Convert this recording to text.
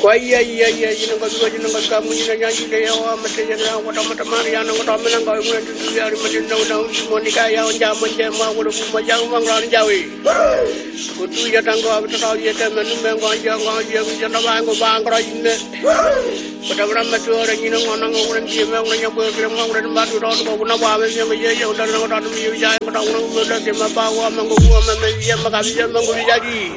Waya jinang kamu jinang janji dia awam mesti jangan kota mata Marian kota menang kau mulai tu dia mesti nau Monica yang jam mau udah macam orang Jawi. Kutu ya tanggo aku tahu dia kan menung kau jangan bang kau ini. Kota berapa tu orang ini orang dia orang yang berkirim orang batu kau guna bawa yang dia udah kota tu dia kota orang muda dia bawa manggu makasih manggu jadi.